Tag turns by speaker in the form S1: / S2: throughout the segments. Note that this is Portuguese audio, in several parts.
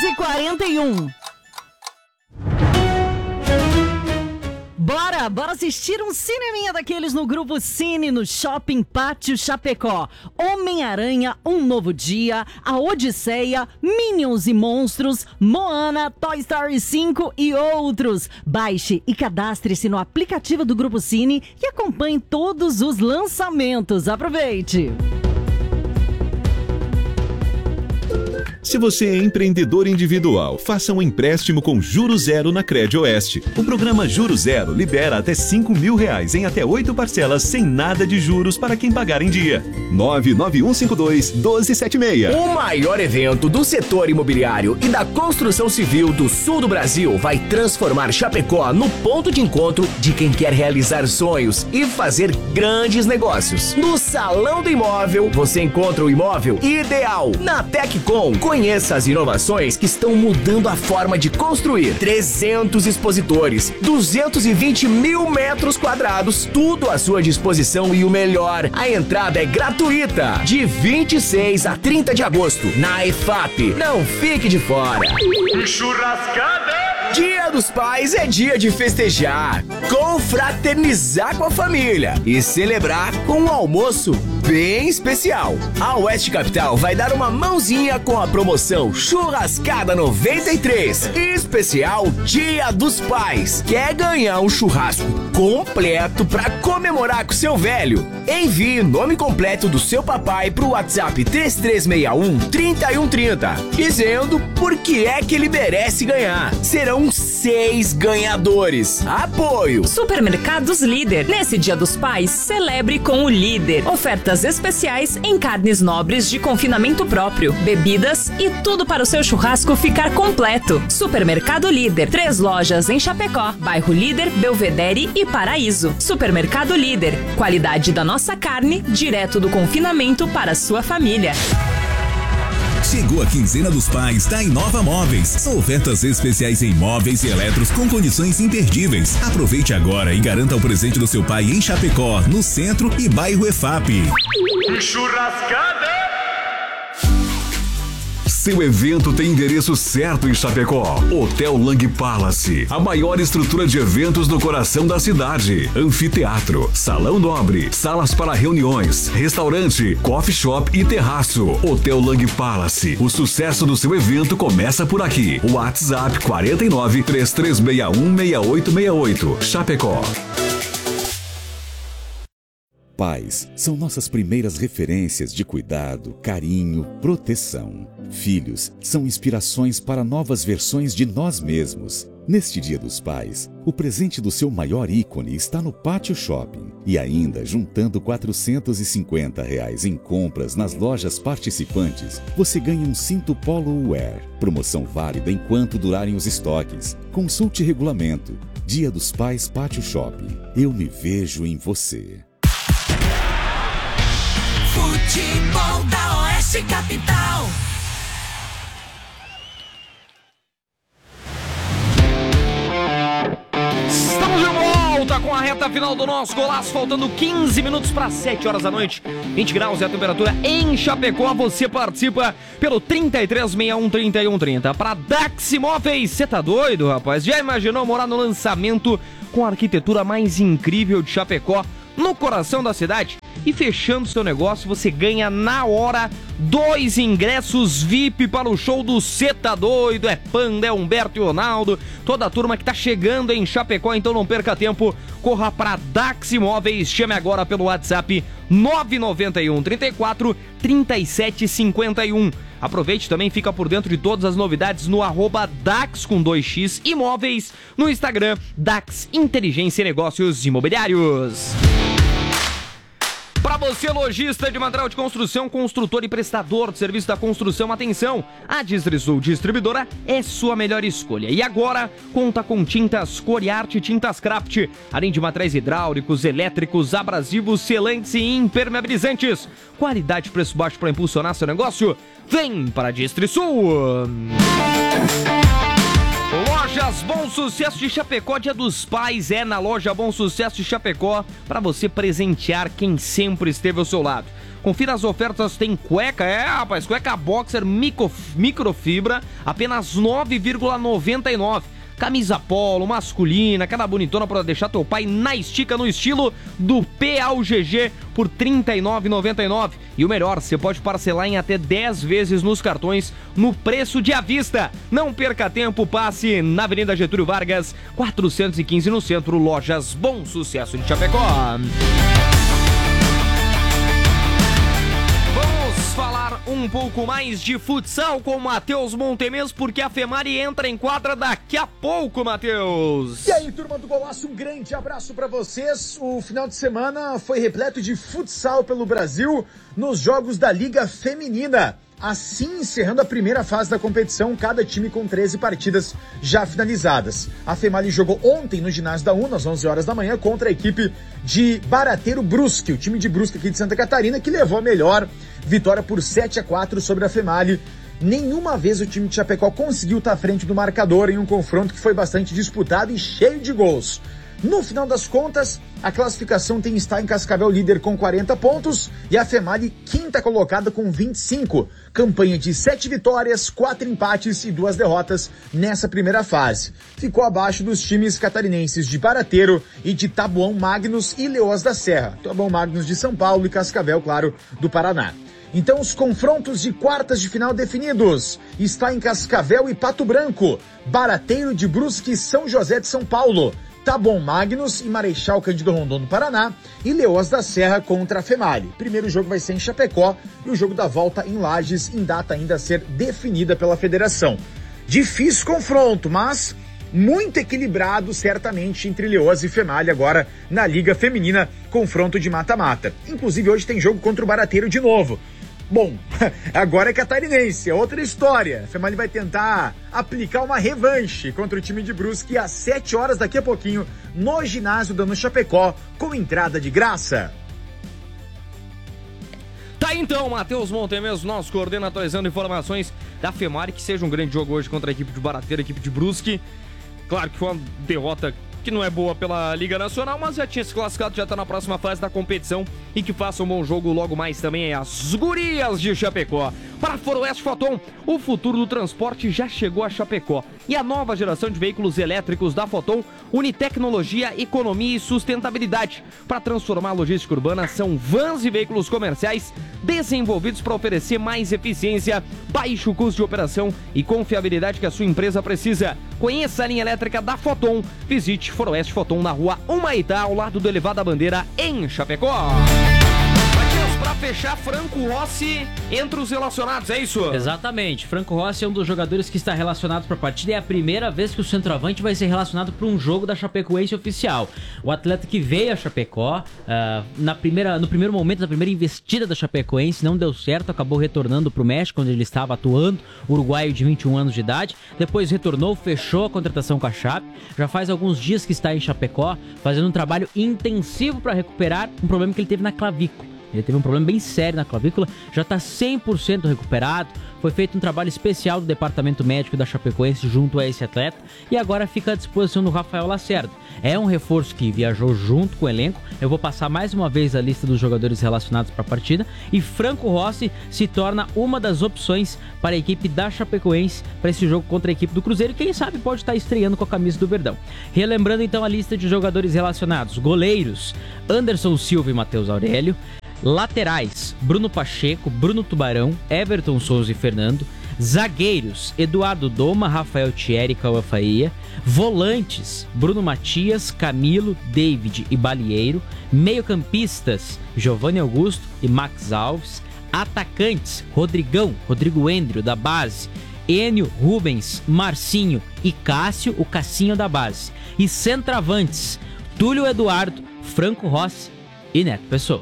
S1: 11h41. Bora assistir um cineminha daqueles no Grupo Cine, no Shopping Pátio Chapecó. Homem-Aranha, Um Novo Dia, A Odisseia, Minions e Monstros, Moana, Toy Story 5 e outros. Baixe e cadastre-se no aplicativo do Grupo Cine e acompanhe todos os lançamentos. Aproveite!
S2: Se você é empreendedor individual, faça um empréstimo com juros zero na CredOeste. O programa Juros Zero libera até R$5.000 em até 8 parcelas sem nada de juros para quem pagar em dia. 99152-1276.
S3: O maior evento do setor imobiliário e da construção civil do sul do Brasil vai transformar Chapecó no ponto de encontro de quem quer realizar sonhos e fazer grandes negócios. No Salão do Imóvel, você encontra o imóvel ideal. Na Teccom, conheça as inovações que estão mudando a forma de construir. 300 expositores, 220 mil metros quadrados, tudo à sua disposição e o melhor, a entrada é gratuita. De 26 a 30 de agosto, na EFAP. Não fique de fora. Churrascada! Dia dos Pais é dia de festejar, confraternizar com a família e celebrar com um almoço bem especial. A Oeste Capital vai dar uma mãozinha com a promoção Churrascada 93, especial Dia dos Pais. Quer ganhar um churrasco completo para comemorar com seu velho? Envie o nome completo do seu papai pro WhatsApp 3361-3130, dizendo por que é que ele merece ganhar. Serão 6 ganhadores. Apoio
S4: Supermercados Líder. Nesse Dia dos Pais, celebre com o Líder. Ofertas especiais em carnes nobres de confinamento próprio, bebidas e tudo para o seu churrasco ficar completo. Supermercado Líder. 3 lojas em Chapecó, bairro Líder, Belvedere e Paraíso. Supermercado Líder. Qualidade da nossa carne, direto do confinamento para a sua família.
S5: Chegou a quinzena dos pais da Inova Móveis. Ofertas especiais em móveis e eletros com condições imperdíveis. Aproveite agora e garanta o presente do seu pai em Chapecó, no centro e bairro EFAP.
S6: Churrascada!
S2: Seu evento tem endereço certo em Chapecó. Hotel Lang Palace, a maior estrutura de eventos no coração da cidade. Anfiteatro, salão nobre, salas para reuniões, restaurante, coffee shop e terraço. Hotel Lang Palace, o sucesso do seu evento começa por aqui. WhatsApp 49-3361-6868. Chapecó.
S7: Pais são nossas primeiras referências de cuidado, carinho, proteção. Filhos são inspirações para novas versões de nós mesmos. Neste Dia dos Pais, o presente do seu maior ícone está no Pátio Shopping. E ainda, juntando R$450 em compras nas lojas participantes, você ganha um cinto Polo Wear. Promoção válida enquanto durarem os estoques. Consulte regulamento. Dia dos Pais Pátio Shopping. Eu me vejo em você.
S8: Futebol da Oeste Capital.
S9: Estamos de volta com a reta final do nosso golaço, faltando 15 minutos para 7 horas da noite. 20 graus é a temperatura em Chapecó. Você participa pelo 3361-3130. Para Dax Imóveis, você tá doido, rapaz? Já imaginou morar no lançamento com a arquitetura mais incrível de Chapecó, no coração da cidade? E fechando seu negócio, você ganha na hora 2 ingressos VIP para o show do Cê Tá Doido. É Panda, é Humberto e Ronaldo, toda a turma que tá chegando em Chapecó. Então não perca tempo, corra para Dax Imóveis. Chame agora pelo WhatsApp 991 34 37 51. Aproveite também, fica por dentro de todas as novidades no @Dax com 2x Imóveis, no Instagram Dax Inteligência e Negócios Imobiliários. Para você, lojista de material de construção, construtor e prestador de serviço da construção, atenção! A Distrisul Distribuidora é sua melhor escolha. E agora, conta com tintas Coriarte, tintas Craft, além de materiais hidráulicos, elétricos, abrasivos, selantes e impermeabilizantes. Qualidade e preço baixo para impulsionar seu negócio? Vem para a Distrisul! Lojas Bom Sucesso de Chapecó, Dia dos Pais é na loja Bom Sucesso de Chapecó, para você presentear quem sempre esteve ao seu lado. Confira as ofertas, tem cueca, cueca boxer microfibra, apenas R$ 9,99. Camisa polo, masculina, aquela bonitona para deixar teu pai na estica no estilo do P ao GG por R$ 39,99. E o melhor, você pode parcelar em até 10 vezes nos cartões no preço de à vista. Não perca tempo, passe na Avenida Getúlio Vargas, 415 no centro, Lojas Bom Sucesso de Chapecó. Falar um pouco mais de futsal com o Matheus Montemes, porque a Femari entra em quadra daqui a pouco, Matheus.
S10: E aí, turma do Golaço, um grande abraço pra vocês. O final de semana foi repleto de futsal pelo Brasil nos jogos da Liga Feminina. Assim, encerrando a primeira fase da competição, cada time com 13 partidas já finalizadas. A Femali jogou ontem no ginásio da UNA, às 11 horas da manhã, contra a equipe de Barateiro Brusque, o time de Brusque aqui de Santa Catarina, que levou a melhor vitória por 7-4 sobre a Femali. Nenhuma vez o time de Chapecó conseguiu estar à frente do marcador em um confronto que foi bastante disputado e cheio de gols. No final das contas, a classificação tem está em Cascavel líder com 40 pontos e a Femali quinta colocada com 25. Campanha de 7 vitórias, 4 empates e 2 derrotas nessa primeira fase. Ficou abaixo dos times catarinenses de Barateiro e de Taboão Magnus e Leoas da Serra. Taboão Magnus de São Paulo e Cascavel, claro, do Paraná. Então os confrontos de quartas de final definidos. Está em Cascavel e Pato Branco, Barateiro de Brusque e São José de São Paulo, Taboão Magnus e Marechal Cândido Rondon do Paraná e Leoas da Serra contra a Femali. Primeiro jogo vai ser em Chapecó e o jogo da volta em Lages, em data ainda a ser definida pela federação. Difícil confronto, mas muito equilibrado certamente entre Leoas e Femali agora na Liga Feminina, confronto de mata-mata. Inclusive hoje tem jogo contra o Barateiro de novo. Bom, agora é catarinense, é outra história. A Femali vai tentar aplicar uma revanche contra o time de Brusque às 7 horas daqui a pouquinho no ginásio da Chapecó, com entrada de graça.
S9: Tá então, Matheus Montemes, nosso coordenador, atualizando informações da Femari, que seja um grande jogo hoje contra a equipe de Barateiro, a equipe de Brusque. Claro que foi uma derrota que não é boa pela Liga Nacional, mas já tinha se classificado, já tá na próxima fase da competição, e que faça um bom jogo logo mais também as gurias de Chapecó. Para Foroeste Foton, o futuro do transporte já chegou a Chapecó, e a nova geração de veículos elétricos da Foton une tecnologia, economia e sustentabilidade. Para transformar a logística urbana, são vans e veículos comerciais desenvolvidos para oferecer mais eficiência, baixo custo de operação e confiabilidade que a sua empresa precisa. Conheça a linha elétrica da Foton. Visite Foroeste Foton na rua Humaitá, ao lado do Elevado da Bandeira, em Chapecó. Pra fechar, Franco Rossi entre os relacionados, é isso?
S11: Exatamente, Franco Rossi é um dos jogadores que está relacionado para a partida. É a primeira vez que o centroavante vai ser relacionado para um jogo da Chapecoense oficial. O atleta que veio a Chapecó no primeiro momento da primeira investida da Chapecoense não deu certo, acabou retornando para o México, onde ele estava atuando, uruguaio de 21 anos de idade. Depois retornou, fechou a contratação com a Chape. Já faz alguns dias que está em Chapecó, fazendo um trabalho intensivo para recuperar um problema que ele teve na clavícula. Ele teve um problema bem sério na clavícula, já está 100% recuperado. Foi feito um trabalho especial do departamento médico da Chapecoense junto a esse atleta e agora fica à disposição do Rafael Lacerda. É um reforço que viajou junto com o elenco. Eu vou passar mais uma vez a lista dos jogadores relacionados para a partida e Franco Rossi se torna uma das opções para a equipe da Chapecoense para esse jogo contra a equipe do Cruzeiro. Quem sabe pode estar estreando com a camisa do Verdão. Relembrando então a lista de jogadores relacionados: goleiros Anderson Silva e Matheus Aurélio. Laterais: Bruno Pacheco, Bruno Tubarão, Everton Souza e Fernando. Zagueiros: Eduardo Doma, Rafael Thierry e Cauã Faria. Volantes: Bruno Matias, Camilo, David e Balieiro. Meio-campistas: Giovanni Augusto e Max Alves. Atacantes: Rodrigo Endrio, da base. Enio, Rubens, Marcinho e Cássio, o Cassinho da base. E centroavantes: Túlio Eduardo, Franco Rossi e Neto Pessoa.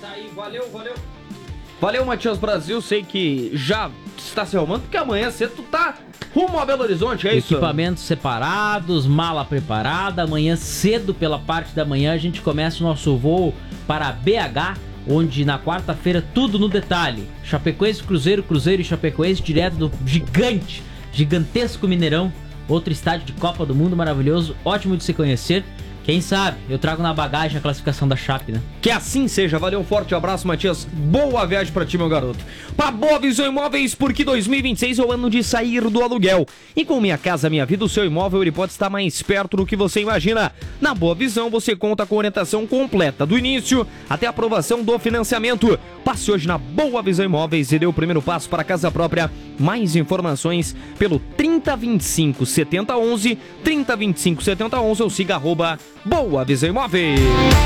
S9: Valeu, Matias Brasil. Sei que já está se arrumando, porque amanhã cedo tu tá rumo a Belo Horizonte, é isso?
S11: Equipamentos separados, mala preparada. Amanhã cedo, pela parte da manhã, a gente começa o nosso voo para BH, onde na quarta-feira tudo no detalhe. Chapecoense, Cruzeiro e Chapecoense, direto do gigantesco Mineirão, outro estádio de Copa do Mundo maravilhoso, ótimo de se conhecer. Quem sabe eu trago na bagagem a classificação da Chape, né?
S9: Que assim seja. Valeu, um forte abraço, Matias. Boa viagem pra ti, meu garoto. Pra Boa Visão Imóveis, porque 2026 é o ano de sair do aluguel. E com Minha Casa Minha Vida, o seu imóvel ele pode estar mais perto do que você imagina. Na Boa Visão, você conta com orientação completa, do início até a aprovação do financiamento. Passe hoje na Boa Visão Imóveis e dê o primeiro passo para a casa própria. Mais informações pelo 3025 7011, 3025 7011 ou siga @Boa Visão Imóveis.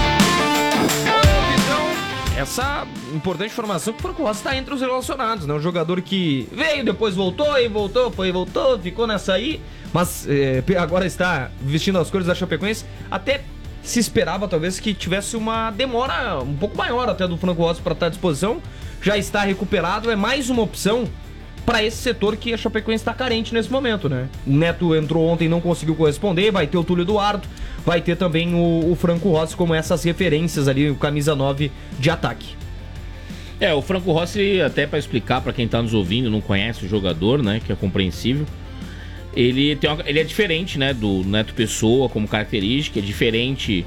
S9: Essa importante informação que o Franco Rossi está entre os relacionados, né? Um jogador que veio, depois voltou, e voltou, ficou nessa aí, mas agora está vestindo as cores da Chapecoense. Até se esperava, talvez, que tivesse uma demora um pouco maior até do Franco Rossi para estar à disposição. Já está recuperado, é mais uma opção para esse setor que a Chapecoense está carente nesse momento, né? O Neto entrou ontem e não conseguiu corresponder, vai ter o Túlio Eduardo, vai ter também o Franco Rossi como essas referências ali, o camisa 9 de ataque.
S12: O Franco Rossi, até para explicar para quem tá nos ouvindo, não conhece o jogador, né, que é compreensível, ele é diferente, né, do Neto Pessoa como característica, é diferente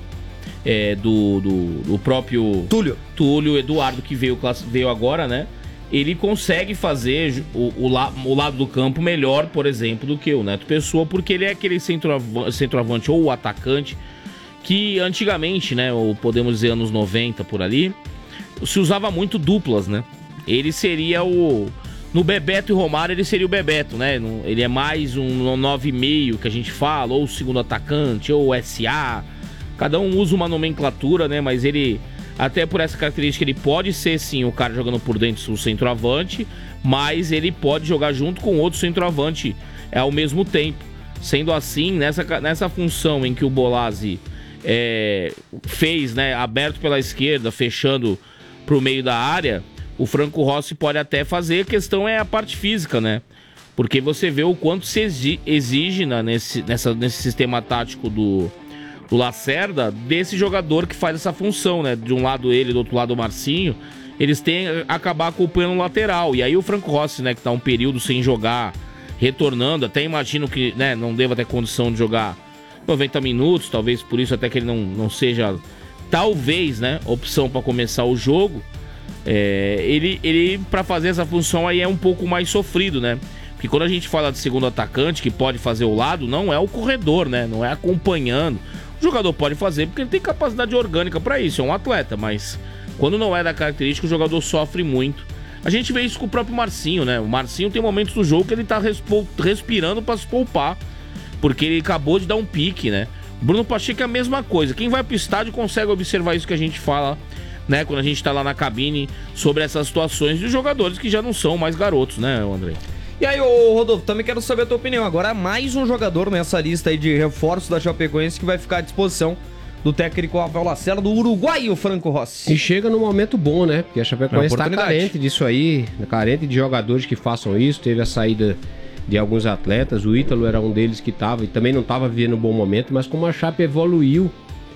S12: do próprio Túlio Eduardo que veio agora, né? Ele consegue fazer o lado do campo melhor, por exemplo, do que o Neto Pessoa, porque ele é aquele centroavante ou atacante que antigamente, né, ou podemos dizer anos 90 por ali, se usava muito duplas, né? Ele seria no Bebeto e Romário, ele seria o Bebeto, né? Ele é mais um 9,5 que a gente fala, ou segundo atacante, ou SA. Cada um usa uma nomenclatura, né? Mas ele, até por essa característica, ele pode ser sim o cara jogando por dentro, o centroavante, mas ele pode jogar junto com outro centroavante ao mesmo tempo. Sendo assim, nessa função em que o Bolazzi fez, né, aberto pela esquerda, fechando pro meio da área, o Franco Rossi pode até fazer. A questão é a parte física, né? Porque você vê o quanto se exige nesse sistema tático do Lacerda, desse jogador que faz essa função, né? De um lado ele, do outro lado o Marcinho. Eles têm que acabar acompanhando o lateral. E aí o Franco Rossi, né, que tá um período sem jogar, retornando, até imagino que, né, não deva ter condição de jogar 90 minutos, talvez por isso até que ele não seja, talvez, né, opção para começar o jogo. Ele para fazer essa função aí é um pouco mais sofrido, né? Porque quando a gente fala de segundo atacante que pode fazer o lado, não é o corredor, né? Não é acompanhando. O jogador pode fazer porque ele tem capacidade orgânica para isso, é um atleta, mas quando não é da característica, o jogador sofre muito. A gente vê isso com o próprio Marcinho, né? O Marcinho tem momentos do jogo que ele tá respirando para se poupar, porque ele acabou de dar um pique, né? Bruno Pacheco é a mesma coisa. Quem vai pro estádio consegue observar isso que a gente fala, né? Quando a gente tá lá na cabine, sobre essas situações de jogadores que já não são mais garotos, né, André?
S9: E aí, ô Rodolfo, também quero saber a tua opinião. Agora, mais um jogador nessa lista aí de reforços da Chapecoense que vai ficar à disposição do técnico Rafael Lacerda, do uruguaio Franco Rossi.
S13: E chega num momento bom, né? Porque a Chapecoense está carente disso aí, carente de jogadores que façam isso. Teve a saída de alguns atletas, o Ítalo era um deles que estava e também não estava vivendo um bom momento, mas como a Chape evoluiu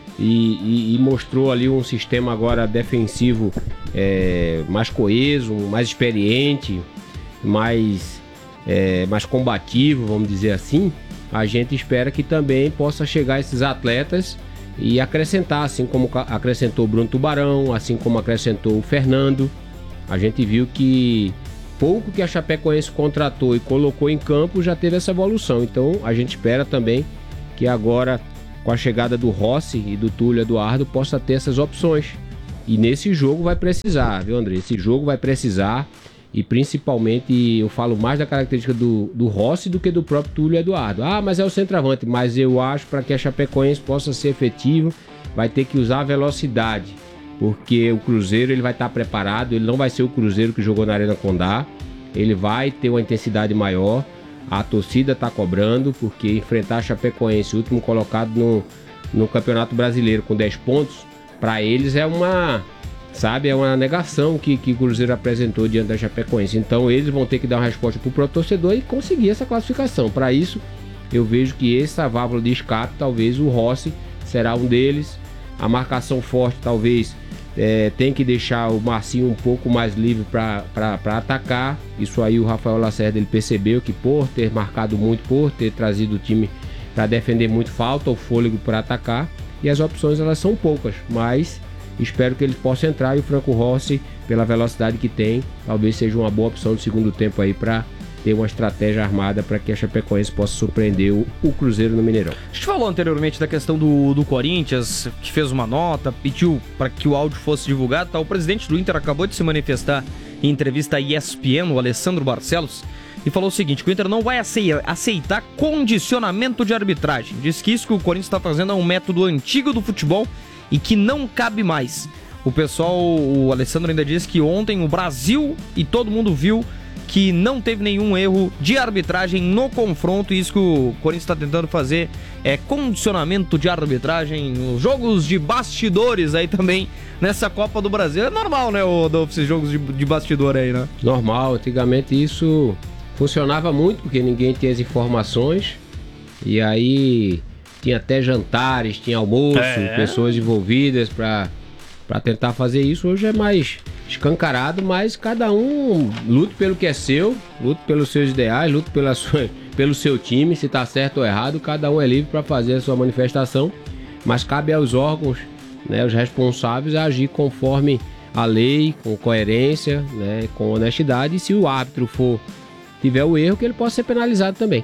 S13: e mostrou ali um sistema agora defensivo mais coeso, mais experiente, mais combativo, vamos dizer assim, a gente espera que também possa chegar esses atletas e acrescentar, assim como acrescentou o Bruno Tubarão, assim como acrescentou o Fernando. A gente viu que pouco que a Chapecoense contratou e colocou em campo já teve essa evolução. Então a gente espera também que agora, com a chegada do Rossi e do Túlio Eduardo, possa ter essas opções. E nesse jogo vai precisar, viu, André? Esse jogo vai precisar, e principalmente eu falo mais da característica do Rossi do que do próprio Túlio Eduardo. Ah, mas é o centroavante. Mas eu acho, para que a Chapecoense possa ser efetivo, vai ter que usar a velocidade, porque o Cruzeiro ele vai estar preparado, ele não vai ser o Cruzeiro que jogou na Arena Condá, ele vai ter uma intensidade maior, a torcida está cobrando, porque enfrentar a Chapecoense, o último colocado no Campeonato Brasileiro com 10 pontos, para eles é uma negação que o Cruzeiro apresentou diante da Chapecoense. Então eles vão ter que dar uma resposta para o próprio torcedor e conseguir essa classificação. Para isso, eu vejo que essa válvula de escape, talvez o Rossi será um deles. A marcação forte, talvez tem que deixar o Marcinho um pouco mais livre para atacar. Isso aí o Rafael Lacerda ele percebeu que por ter marcado muito, por ter trazido o time para defender muito, falta o fôlego para atacar. E as opções elas são poucas, mas espero que ele possa entrar. E o Franco Rossi, pela velocidade que tem, talvez seja uma boa opção no segundo tempo aí para ter uma estratégia armada para que a Chapecoense possa surpreender o Cruzeiro no Mineirão.
S9: A gente falou anteriormente da questão do Corinthians, que fez uma nota, pediu para que o áudio fosse divulgado. Tá? O presidente do Inter acabou de se manifestar em entrevista à ESPN, o Alessandro Barcelos, e falou o seguinte, que o Inter não vai aceitar condicionamento de arbitragem. Diz que isso que o Corinthians está fazendo é um método antigo do futebol e que não cabe mais. O Alessandro ainda disse que ontem o Brasil e todo mundo viu que não teve nenhum erro de arbitragem no confronto, e isso que o Corinthians está tentando fazer é condicionamento de arbitragem, os jogos de bastidores aí também nessa Copa do Brasil. É normal, né, esses jogos de bastidor aí, né?
S13: Normal, antigamente isso funcionava muito, porque ninguém tinha as informações, e aí tinha até jantares, tinha almoço, pessoas envolvidas para tentar fazer isso. Hoje é mais escancarado, mas cada um luta pelo que é seu, luta pelos seus ideais, luta pelo seu time, se tá certo ou errado, cada um é livre para fazer a sua manifestação, mas cabe aos órgãos, né, os responsáveis, a agir conforme a lei, com coerência, né, com honestidade, e se o árbitro tiver o erro, que ele possa ser penalizado também.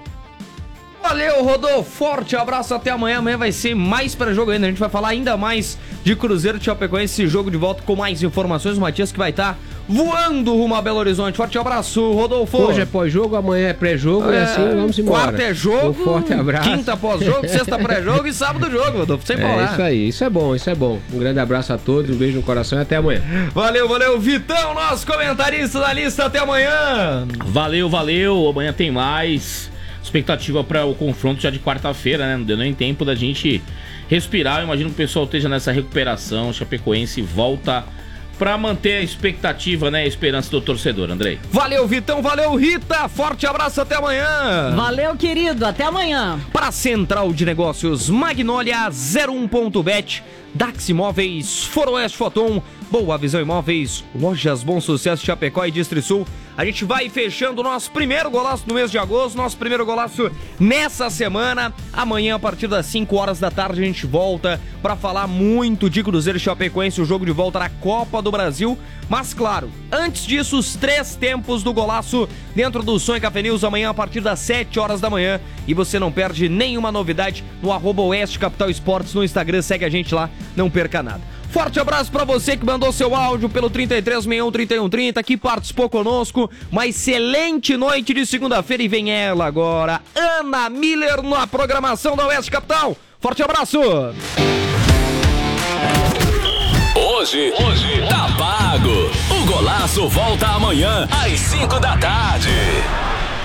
S9: Valeu, Rodolfo, forte abraço, até amanhã. Amanhã vai ser mais pré-jogo ainda, a gente vai falar ainda mais de Cruzeiro e Chapecoense, esse jogo de volta com mais informações. O Matias que vai estar voando rumo a Belo Horizonte. Forte abraço, Rodolfo.
S13: Hoje é pós-jogo, amanhã é pré-jogo, e assim vamos embora.
S9: Quarta é jogo,
S13: um forte abraço.
S9: Quinta pós-jogo, sexta pré-jogo e sábado jogo, Rodolfo, sem falar.
S13: Isso aí, isso é bom. Um grande abraço a todos, um beijo no coração e até amanhã.
S9: Valeu, Vitão, nosso comentarista da lista, até amanhã.
S12: Valeu, amanhã tem mais. Expectativa para o confronto já de quarta-feira, né? Não deu nem tempo da gente respirar. Eu imagino que o pessoal esteja nessa recuperação. Chapecoense volta para manter a expectativa, né? A esperança do torcedor, Andrei.
S9: Valeu, Vitão. Valeu, Rita. Forte abraço. Até amanhã.
S1: Valeu, querido. Até amanhã.
S9: Para Central de Negócios, Magnolia 01.bet, Dax Imóveis, Foroeste Foton, Boa Visão Imóveis, Lojas Bom Sucesso, Chapecó e Distrisul. A gente vai fechando o nosso primeiro golaço no mês de agosto, nosso primeiro golaço nessa semana. Amanhã, a partir das 5 horas da tarde, a gente volta para falar muito de Cruzeiro e Chapecoense, o jogo de volta na Copa do Brasil. Mas, claro, antes disso, os 3 tempos do golaço dentro do Sonho Café News, amanhã a partir das 7 horas da manhã. E você não perde nenhuma novidade no @Oeste Capital Esportes no Instagram. Segue a gente lá, não perca nada. Forte abraço pra você que mandou seu áudio pelo 3361-3130, que participou conosco. Uma excelente noite de segunda-feira e vem ela agora, Ana Miller, na programação da Oeste Capital. Forte abraço!
S2: Hoje tá pago. O golaço volta amanhã às 5 da tarde.